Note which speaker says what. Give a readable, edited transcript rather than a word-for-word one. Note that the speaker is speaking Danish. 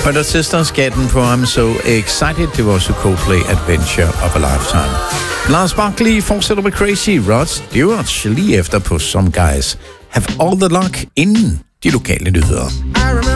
Speaker 1: But our sisters getting på I'm So Excited. Det var også Coldplay Adventure of a Lifetime. Lars Barkley fortsætter med Crazy Rod Stewart lige efter på Some Guys Have All the Luck inden de lokale nyheder.